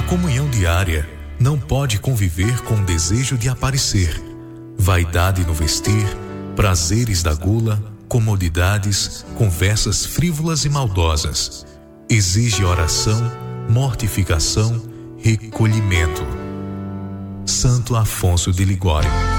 comunhão diária não pode conviver com o desejo de aparecer, vaidade no vestir, prazeres da gula, comodidades, conversas frívolas e maldosas. Exige oração, mortificação, recolhimento. Santo Afonso de Ligório.